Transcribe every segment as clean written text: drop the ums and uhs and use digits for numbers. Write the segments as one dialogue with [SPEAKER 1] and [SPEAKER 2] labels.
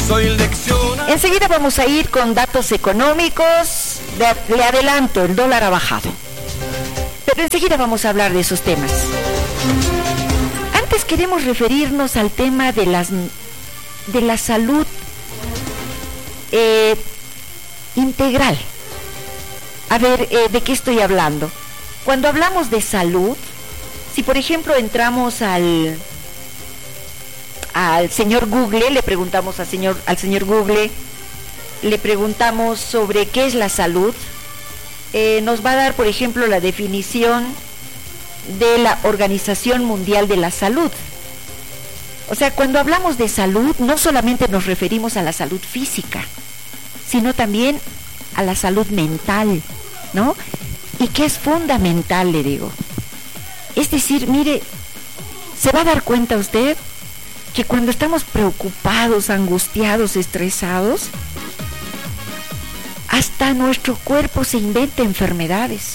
[SPEAKER 1] Enseguida vamos a ir con datos económicos. Le adelanto, el dólar ha bajado. Pero enseguida vamos a hablar de esos temas. Antes queremos referirnos al tema de la salud integral. A ver, ¿de qué estoy hablando? Cuando hablamos de salud, si por ejemplo entramos al señor Google, le preguntamos al señor Google, le preguntamos sobre qué es la salud, nos va a dar por ejemplo la definición de la Organización Mundial de la Salud. O sea, cuando hablamos de salud no solamente nos referimos a la salud física, sino también a la salud mental, ¿no? Y que es fundamental, le digo. Es decir, mire, se va a dar cuenta usted que cuando estamos preocupados, angustiados, estresados, hasta nuestro cuerpo se inventa enfermedades.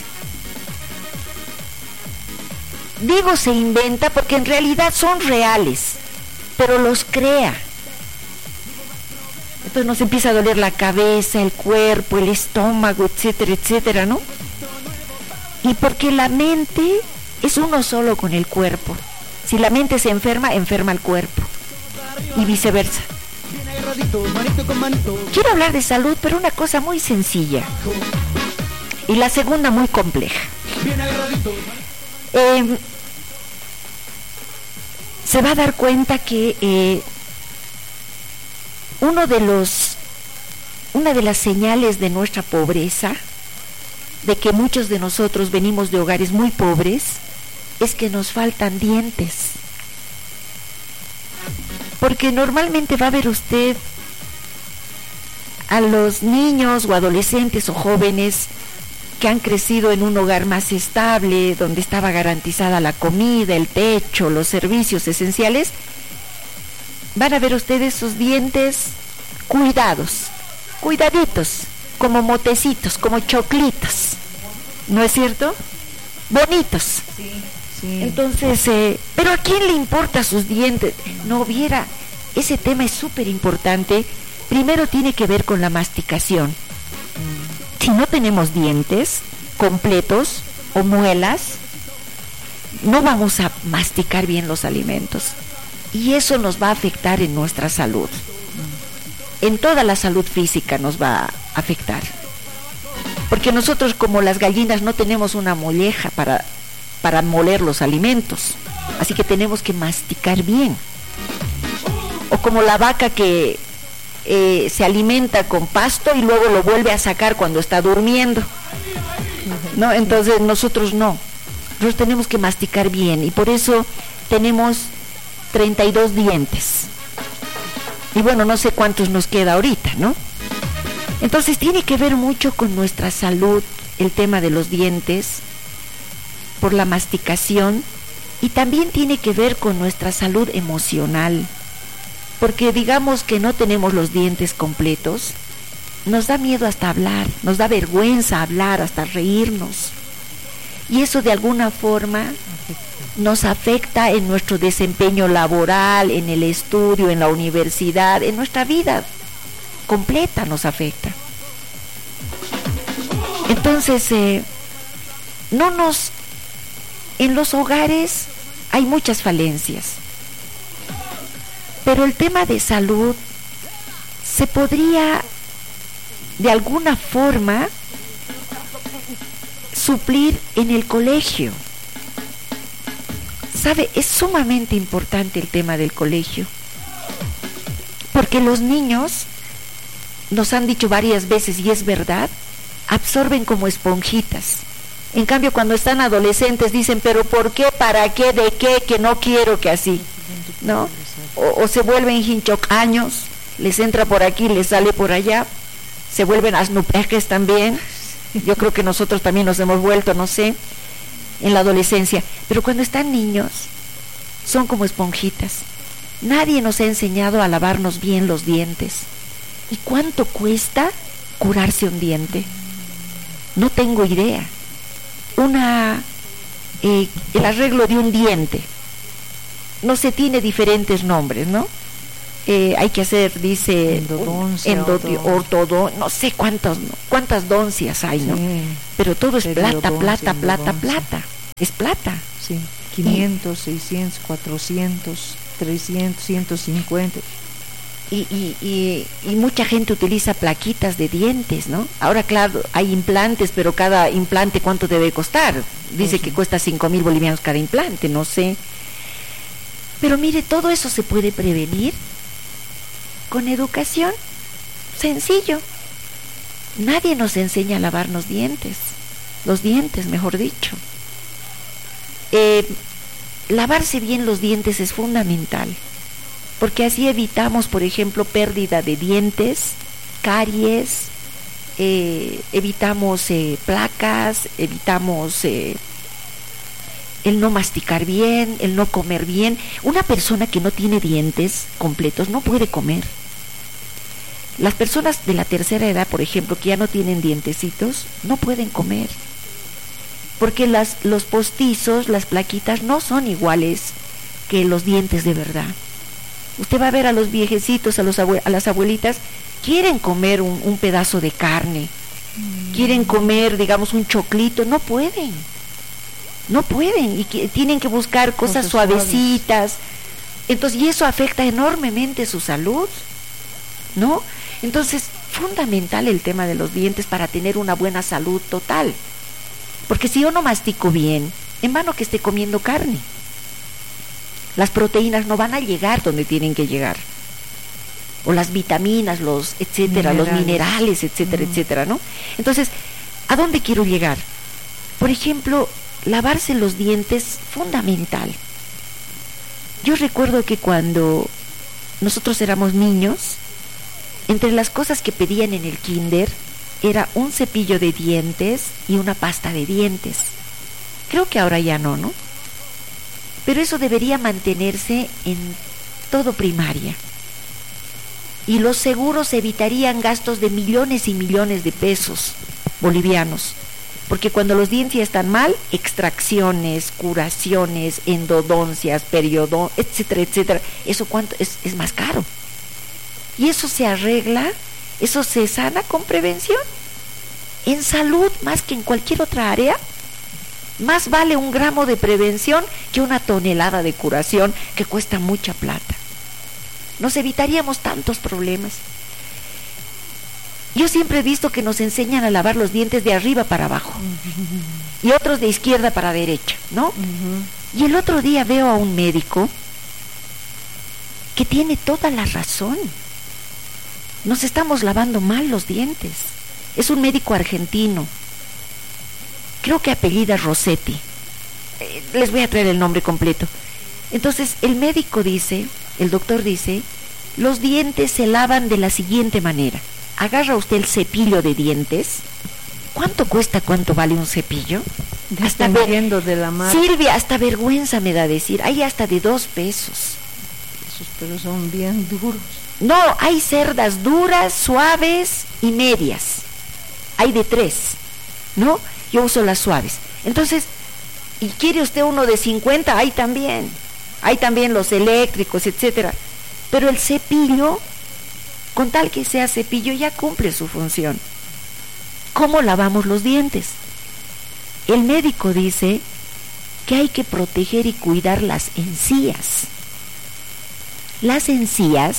[SPEAKER 1] Digo se inventa porque en realidad son reales, pero los crea. Entonces nos empieza a doler la cabeza, el cuerpo, el estómago, etcétera, etcétera, ¿no? Y porque la mente es uno solo con el cuerpo. Si la mente se enferma, enferma el cuerpo. Y viceversa. Quiero hablar de salud, pero una cosa muy sencilla. Y la segunda muy compleja. Se va a dar cuenta que una de las señales de nuestra pobreza, de que muchos de nosotros venimos de hogares muy pobres, es que nos faltan dientes. Porque normalmente va a ver usted a los niños o adolescentes o jóvenes que han crecido en un hogar más estable, donde estaba garantizada la comida, el techo, los servicios esenciales, van a ver ustedes sus dientes cuidaditos, como motecitos, como choclitos, ¿no es cierto? Bonitos.
[SPEAKER 2] Sí.
[SPEAKER 1] Entonces, pero ¿a quién le importa sus dientes? No, viera, ese tema es súper importante. Primero tiene que ver con la masticación. Si no tenemos dientes completos o muelas, no vamos a masticar bien los alimentos. Y eso nos va a afectar en nuestra salud. En toda la salud física nos va a afectar. Porque nosotros, como las gallinas, no tenemos una molleja para moler los alimentos. Así que tenemos que masticar bien. O como la vaca que se alimenta con pasto y luego lo vuelve a sacar cuando está durmiendo, ¿no? Entonces nosotros no. Nosotros tenemos que masticar bien y por eso tenemos 32 dientes. Y bueno, no sé cuántos nos queda ahorita, ¿no? Entonces tiene que ver mucho con nuestra salud, el tema de los dientes, por la masticación, y también tiene que ver con nuestra salud emocional. Porque digamos que no tenemos los dientes completos, nos da miedo hasta hablar, nos da vergüenza hablar, hasta reírnos. Y eso de alguna forma nos afecta en nuestro desempeño laboral, en el estudio, en la universidad, en nuestra vida completa nos afecta. Entonces, en los hogares hay muchas falencias. Pero el tema de salud se podría de alguna forma suplir en el colegio. ¿Sabe? Es sumamente importante el tema del colegio. Porque los niños, nos han dicho varias veces, y es verdad, absorben como esponjitas. En cambio, cuando están adolescentes dicen, pero ¿por qué? ¿Para qué? ¿De qué? Que no quiero que así, ¿no? O se vuelven hinchocaños, les entra por aquí, les sale por allá, se vuelven asnupejes también. Yo creo que nosotros también nos hemos vuelto, no sé, en la adolescencia. Pero cuando están niños, son como esponjitas. Nadie nos ha enseñado a lavarnos bien los dientes. ¿Y cuánto cuesta curarse un diente? No tengo idea. El arreglo de un diente, no se tiene diferentes nombres, ¿no? hay que hacer, dice,
[SPEAKER 2] endodoncia,
[SPEAKER 1] no sé cuántas doncias hay, ¿no? Pero todo es plata, es plata.
[SPEAKER 2] Sí, 500, 600, 400, 300, 150.
[SPEAKER 1] Y mucha gente utiliza plaquitas de dientes, ¿no? Ahora, claro, hay implantes, pero cada implante, ¿cuánto debe costar? Dice que cuesta 5,000 bolivianos cada implante, no sé. Pero mire, todo eso se puede prevenir con educación. Sencillo. Nadie nos enseña a lavarnos los dientes, mejor dicho. Lavarse bien los dientes es fundamental, porque así evitamos, por ejemplo, pérdida de dientes, caries, evitamos placas, evitamos el no masticar bien, el no comer bien. Una persona que no tiene dientes completos no puede comer. Las personas de la tercera edad, por ejemplo, que ya no tienen dientecitos, no pueden comer, porque los postizos, las plaquitas no son iguales que los dientes de verdad. Usted va a ver a los viejecitos, a las abuelitas, quieren comer un pedazo de carne, quieren comer, digamos, un choclito, no pueden, y tienen que buscar cosas suavecitas. Entonces, y eso afecta enormemente su salud, ¿no? Entonces, fundamental el tema de los dientes para tener una buena salud total. Porque si yo no mastico bien, en vano que esté comiendo carne, las proteínas no van a llegar donde tienen que llegar, o las vitaminas, los minerales, etcétera, ¿no? Entonces, ¿a dónde quiero llegar? Por ejemplo, lavarse los dientes, fundamental. Yo recuerdo que cuando nosotros éramos niños, entre las cosas que pedían en el kinder era un cepillo de dientes y una pasta de dientes. Creo que ahora ya no, ¿no? Pero eso debería mantenerse en todo primaria. Y los seguros evitarían gastos de millones y millones de pesos bolivianos. Porque cuando los dientes ya están mal, extracciones, curaciones, endodoncias, etcétera, ¿eso cuánto? Es más caro. Y eso se arregla, eso se sana con prevención. En salud, más que en cualquier otra área, más vale 1 gramo de prevención que 1 tonelada de curación, que cuesta mucha plata. Nos evitaríamos tantos problemas. Yo siempre he visto que nos enseñan a lavar los dientes de arriba para abajo y otros de izquierda para derecha, ¿no? Y el otro día veo a un médico que tiene toda la razón. Nos estamos lavando mal los dientes. Es un médico argentino, creo que apellida Rossetti. Les voy a traer el nombre completo. Entonces, el doctor dice, los dientes se lavan de la siguiente manera. Agarra usted el cepillo de dientes. ¿Cuánto cuesta, cuánto vale un cepillo?
[SPEAKER 2] Dependiendo de la marca.
[SPEAKER 1] Silvia, hasta vergüenza me da decir, hay hasta de 2 pesos.
[SPEAKER 2] Esos, pero son bien duros.
[SPEAKER 1] No, hay cerdas duras, suaves y medias. Hay de 3, ¿no? Yo uso las suaves. Entonces, ¿y quiere usted uno de 50? Hay también los eléctricos, etcétera. Pero el cepillo, con tal que sea cepillo, ya cumple su función. ¿Cómo lavamos los dientes? El médico dice que hay que proteger y cuidar las encías. Las encías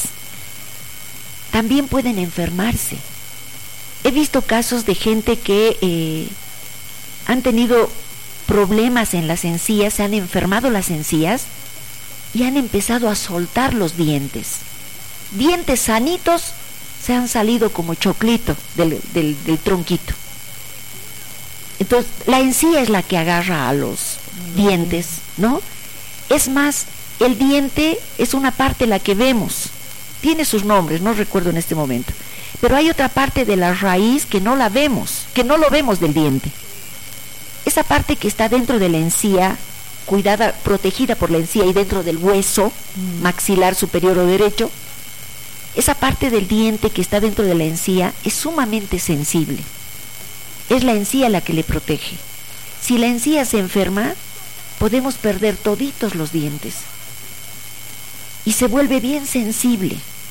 [SPEAKER 1] también pueden enfermarse. He visto casos de gente que han tenido problemas en las encías, se han enfermado las encías y han empezado a soltar los dientes. Dientes sanitos se han salido como choclito del tronquito. Entonces, la encía es la que agarra a los dientes, ¿no? Es más, el diente es una parte la que vemos. Tiene sus nombres, no recuerdo en este momento. Pero hay otra parte de la raíz que no la vemos, que no lo vemos del diente. Esa parte que está dentro de la encía, cuidada, protegida por la encía y dentro del hueso maxilar superior o derecho, esa parte del diente que está dentro de la encía es sumamente sensible. Es la encía la que le protege. Si la encía se enferma, podemos perder toditos los dientes. Y se vuelve bien sensible.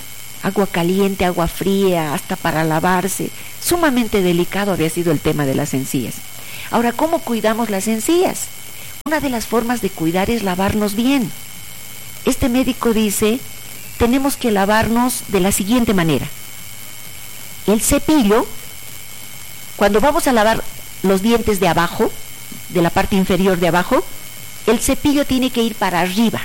[SPEAKER 1] agua caliente, agua fría, hasta para lavarse. Sumamente delicado había sido el tema de las encías. Ahora, ¿cómo cuidamos las encías? Una de las formas de cuidar es lavarnos bien. Este médico dice, tenemos que lavarnos de la siguiente manera. El cepillo, cuando vamos a lavar los dientes de abajo, de la parte inferior de abajo, el cepillo tiene que ir para arriba.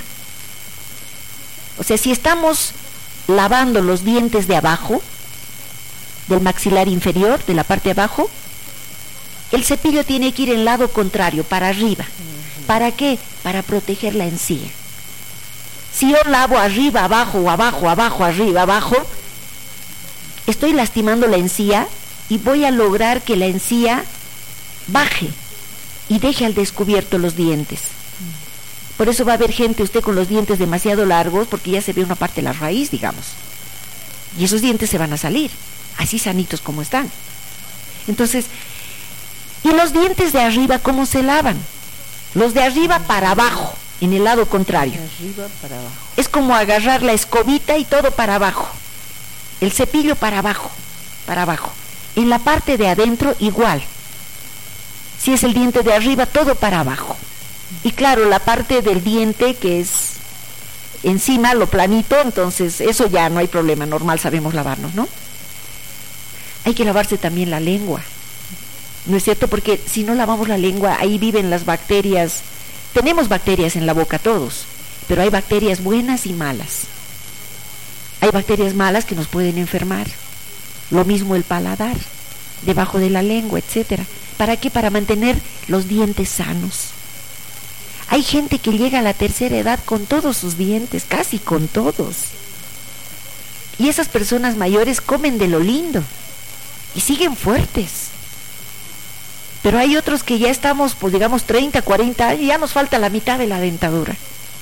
[SPEAKER 1] O sea, si estamos lavando los dientes de abajo, del maxilar inferior, de la parte de abajo, el cepillo tiene que ir en lado contrario, para arriba. ¿Para qué? Para proteger la encía. Si yo lavo arriba, abajo, o abajo, abajo, arriba, abajo, estoy lastimando la encía y voy a lograr que la encía baje y deje al descubierto los dientes. Por eso va a haber gente, usted con los dientes demasiado largos, porque ya se ve una parte de la raíz, digamos. Y esos dientes se van a salir, así sanitos como están. Entonces, ¿y los dientes de arriba cómo se lavan? Los de arriba para abajo, en el lado contrario.
[SPEAKER 2] De arriba para abajo.
[SPEAKER 1] Es como agarrar la escobita y todo para abajo. El cepillo para abajo, para abajo. En la parte de adentro igual. Si es el diente de arriba, todo para abajo. Y claro, la parte del diente que es encima, lo planito, entonces eso ya no hay problema, normal sabemos lavarnos, ¿no? Hay que lavarse también la lengua, ¿no es cierto? Porque si no lavamos la lengua, ahí viven las bacterias. Tenemos bacterias en la boca todos, pero hay bacterias buenas y malas. Hay bacterias malas que nos pueden enfermar. Lo mismo el paladar, debajo de la lengua, etcétera. ¿Para qué? Para mantener los dientes sanos. Hay gente que llega a la tercera edad con todos sus dientes, casi con todos. Y esas personas mayores comen de lo lindo y siguen fuertes. Pero hay otros que ya estamos, pues digamos, 30, 40 años y ya nos falta la mitad de la dentadura.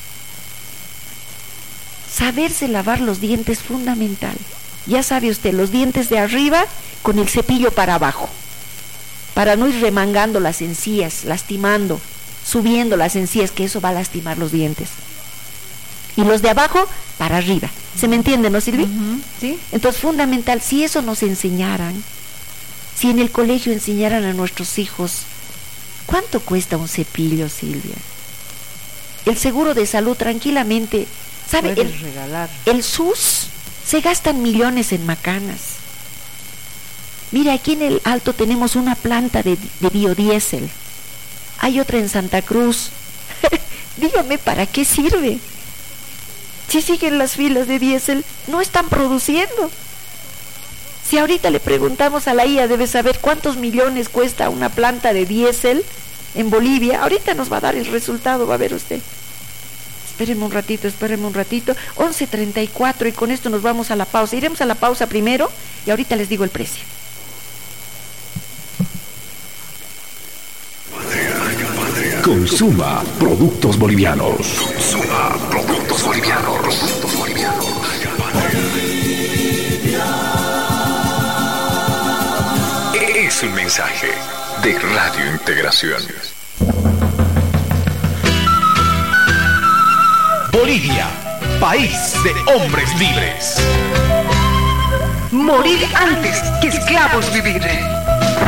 [SPEAKER 1] Saberse lavar los dientes es fundamental. Ya sabe usted, los dientes de arriba con el cepillo para abajo, para no ir remangando las encías, lastimando, subiendo las encías, que eso va a lastimar los dientes. Y los de abajo para arriba. ¿Se me entiende, no, Silvia?
[SPEAKER 2] Sí.
[SPEAKER 1] Entonces, fundamental, si eso nos enseñaran, si en el colegio enseñaran a nuestros hijos, ¿cuánto cuesta un cepillo, Silvia? El seguro de salud tranquilamente, ¿sabe? El SUS se gastan millones en macanas. Mira, aquí en el Alto tenemos una planta de biodiesel. Hay otra en Santa Cruz. Dígame, ¿para qué sirve? Si siguen las filas de diésel, no están produciendo. Si ahorita le preguntamos a la IA, debe saber cuántos millones cuesta una planta de diésel en Bolivia. Ahorita nos va a dar el resultado, va a ver usted. Espérenme un ratito. 11:34 y con esto nos vamos a la pausa. Iremos a la pausa primero y ahorita les digo el precio.
[SPEAKER 3] Consuma productos bolivianos. Consuma productos bolivianos. Productos bolivianos. Es un mensaje de Radio Integración. Bolivia, país de hombres libres.
[SPEAKER 4] Morir antes que esclavos vivir.